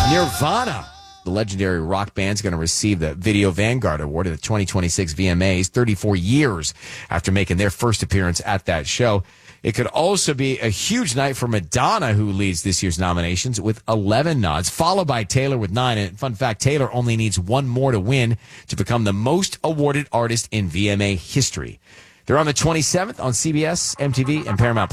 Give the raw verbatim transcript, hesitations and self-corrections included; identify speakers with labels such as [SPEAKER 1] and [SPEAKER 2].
[SPEAKER 1] Nirvana, the legendary rock band, is going to receive the Video Vanguard Award at the twenty twenty-six V M As, thirty-four years after making their first appearance at that show. It could also be a huge night for Madonna, who leads this year's nominations with eleven nods, followed by Taylor with nine. And fun fact, Taylor only needs one more to win to become the most awarded artist in V M A history. They're on the twenty-seventh on C B S, M T V, and Paramount+.